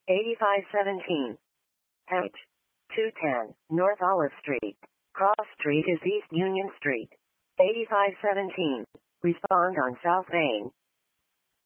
8517. H. 210, North Olive Street. Cross Street is East Union Street. 8517. Respond on South Main.